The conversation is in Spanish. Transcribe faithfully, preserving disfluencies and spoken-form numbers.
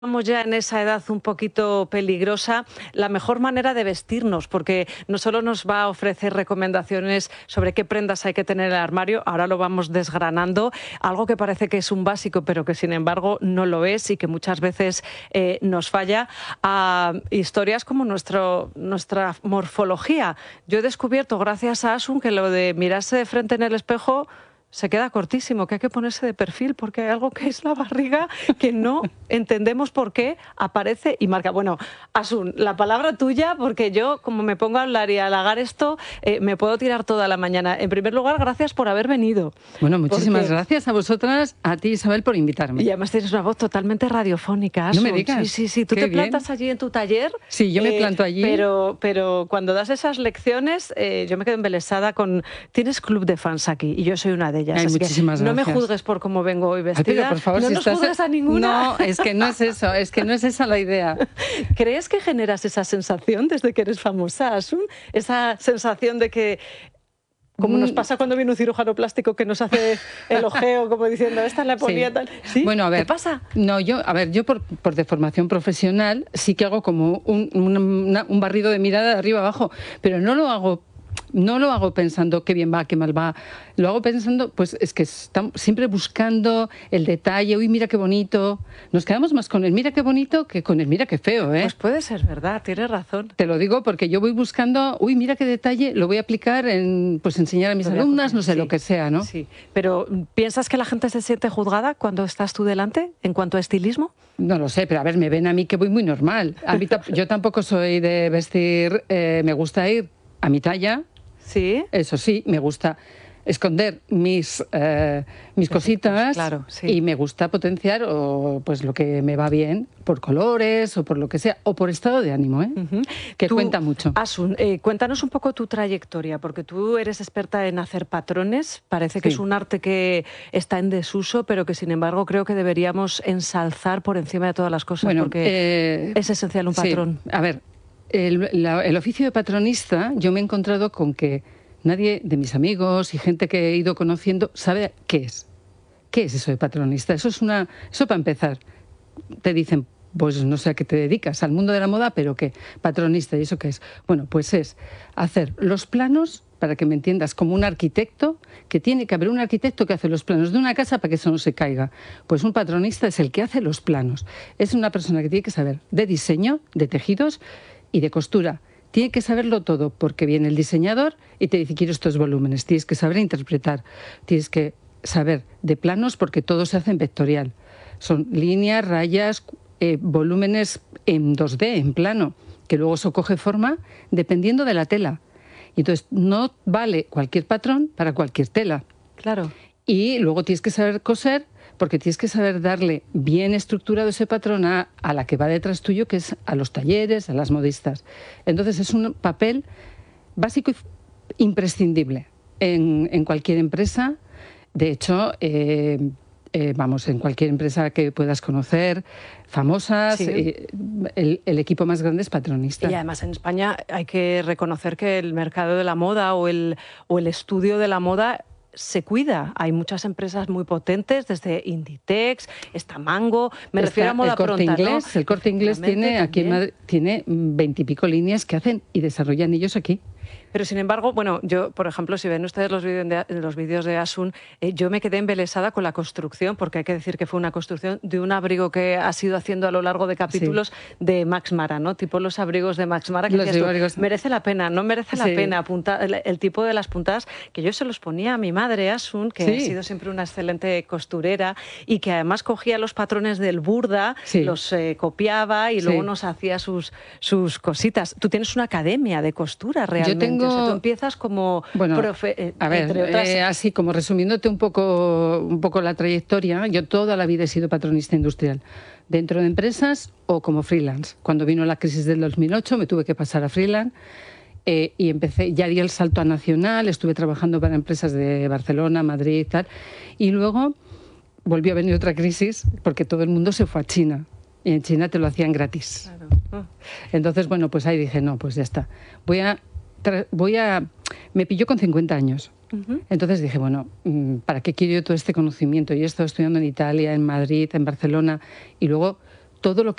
Estamos ya en esa edad un poquito peligrosa, la mejor manera de vestirnos, porque no solo nos va a ofrecer recomendaciones sobre qué prendas hay que tener en el armario, ahora lo vamos desgranando, algo que parece que es un básico, pero que sin embargo no lo es y que muchas veces eh, nos falla, a historias como nuestro, nuestra morfología. Yo he descubierto, gracias a Asun, que lo de mirarse de frente en el espejo se queda cortísimo, que hay que ponerse de perfil porque hay algo que es la barriga que no entendemos por qué aparece y marca. Bueno, Asun, la palabra tuya, porque yo, como me pongo a hablar y a halagar esto, eh, me puedo tirar toda la mañana. En primer lugar, gracias por haber venido. Bueno, muchísimas porque... gracias a vosotras, a ti, Isabel, por invitarme. Y además tienes una voz totalmente radiofónica, Asun. No me digas. Sí, sí, sí. ¿Tú Qué te bien. plantas allí en tu taller? Sí, yo me eh, planto allí. Pero, pero cuando das esas lecciones, eh, yo me quedo embelesada con... Tienes club de fans aquí y yo soy una de ellas. Ay, así muchísimas que no gracias. me juzgues por cómo vengo hoy vestida. Ay, pero por favor, no si nos estás... juzgues a ninguna. No, es que no es eso, es que no es esa la idea. ¿Crees que generas esa sensación desde que eres famosa, Asun? Esa sensación de que, como nos pasa cuando viene un cirujano plástico que nos hace el ojeo, como diciendo, esta la ponía Sí. tal. ¿Sí? Bueno, a ver, ¿Qué pasa? No, yo, a ver, yo por, por de formación profesional sí que hago como un, un, una, un barrido de mirada de arriba abajo, pero no lo hago... No lo hago pensando qué bien va, qué mal va. Lo hago pensando, pues es que estamos siempre buscando el detalle. Uy, mira qué bonito. Nos quedamos más con el mira qué bonito que con el mira qué feo, ¿eh? Pues puede ser verdad, tienes razón. Te lo digo porque yo voy buscando, uy, mira qué detalle, lo voy a aplicar en, pues enseñar a mis alumnas, no sé, sí, lo que sea, ¿no? Sí, pero ¿piensas que la gente se siente juzgada cuando estás tú delante en cuanto a estilismo? No lo sé, pero a ver, me ven a mí que voy muy normal. A mí, yo tampoco soy de vestir, eh, me gusta ir a mi talla. Sí. Eso sí, me gusta esconder mis, eh, mis cositas, claro, sí. Y me gusta potenciar o, pues lo que me va bien por colores o por lo que sea, o por estado de ánimo, ¿eh? Uh-huh. Que tú, cuenta mucho. Asun, eh, cuéntanos un poco tu trayectoria, porque tú eres experta en hacer patrones, parece que sí. Es un arte que está en desuso, pero que sin embargo creo que deberíamos ensalzar por encima de todas las cosas, bueno, porque eh, es esencial un patrón. Sí. A ver, el, la, el oficio de patronista, yo me he encontrado con que nadie de mis amigos y gente que he ido conociendo sabe qué es. ¿Qué es eso de patronista? Eso es una, eso para empezar. Te dicen, pues no sé a qué te dedicas, al mundo de la moda, pero ¿qué? Patronista, ¿y eso qué es? Bueno, pues es hacer los planos, para que me entiendas, como un arquitecto, que tiene que haber un arquitecto que hace los planos de una casa para que eso no se caiga. Pues un patronista es el que hace los planos. Es una persona que tiene que saber de diseño, de tejidos y de costura. Tiene que saberlo todo, porque viene el diseñador y te dice, quiero estos volúmenes. Tienes que saber interpretar, tienes que saber de planos, porque todo se hace en vectorial. Son líneas, rayas, eh, volúmenes en dos D, en plano, que luego eso coge forma dependiendo de la tela. Y entonces no vale cualquier patrón para cualquier tela. Claro. Y luego tienes que saber coser, porque tienes que saber darle bien estructurado ese patrón a, a la que va detrás tuyo, que es a los talleres, a las modistas. Entonces es un papel básico y imprescindible en, en cualquier empresa. De hecho, eh, eh, vamos, en cualquier empresa que puedas conocer, famosas, sí. eh, el, el equipo más grande es patronista. Y además en España hay que reconocer que el mercado de la moda o el, o el estudio de la moda se cuida. Hay muchas empresas muy potentes, desde Inditex, está Mango, me está refiero a moda el Corte pronta, Inglés, ¿no? El Corte Inglés tiene aquí en Madrid, tiene veintipico líneas que hacen y desarrollan ellos aquí. Pero sin embargo, bueno, yo, por ejemplo, si ven ustedes los vídeos de, los vídeos de Asun, eh, yo me quedé embelesada con la construcción, porque hay que decir que fue una construcción de un abrigo que ha sido haciendo a lo largo de capítulos sí. de Max Mara, ¿no? Tipo los abrigos de Max Mara, que los tú, abrigos... merece la pena, no merece la sí. pena punta, el, el tipo de las puntadas, que yo se los ponía a mi madre, Asun, que sí. ha sido siempre una excelente costurera y que además cogía los patrones del Burda, sí. los eh, copiaba y sí. luego nos hacía sus, sus cositas. Tú tienes una academia de costura realmente. Yo tengo... O sea, tú empiezas como bueno, profe, eh, a ver, entre otras... eh, así como resumiéndote un poco, un poco la trayectoria, yo toda la vida he sido patronista industrial, dentro de empresas o como freelance. Cuando vino la crisis del dos mil ocho me tuve que pasar a freelance eh, y empecé, ya di el salto a nacional, estuve trabajando para empresas de Barcelona, Madrid y tal, y luego volvió a venir otra crisis porque todo el mundo se fue a China. Y en China te lo hacían gratis. Claro. Entonces, bueno, pues ahí dije, no, pues ya está. Voy a voy a... Me pilló con cincuenta años. Uh-huh. Entonces dije, bueno, ¿para qué quiero yo todo este conocimiento? Yo he estado estudiando en Italia, en Madrid, en Barcelona, y luego todo lo